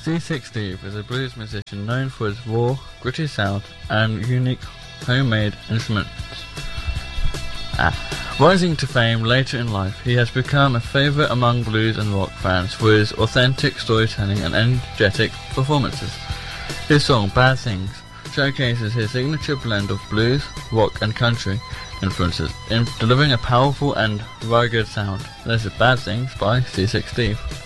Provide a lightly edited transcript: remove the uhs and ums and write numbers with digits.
C6 Steve is a blues musician known for his raw, gritty sound and unique homemade instruments. Rising to fame later in life, he has become a favourite among blues and rock fans for his authentic storytelling and energetic performances. His song Bad Things showcases his signature blend of blues, rock and country influences in delivering a powerful and rugged sound. This is Bad Things by C6 Steve.